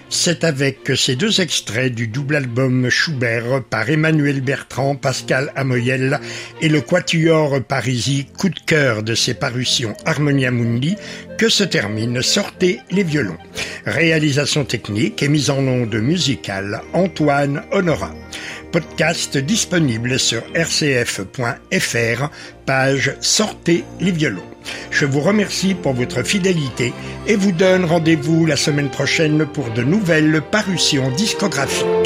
C'est avec ces deux extraits du double album Schubert par Emmanuel Bertrand, Pascal Amoyel et le Quatuor Parisi, coup de cœur de ses parutions Harmonia Mundi, que se termine Sortez les violons. Réalisation technique et mise en onde musicale Antoine Honorat. Podcast disponible sur rcf.fr, page Sortez les violons. Je vous remercie pour votre fidélité et vous donne rendez-vous la semaine prochaine pour de nouvelles parutions discographiques.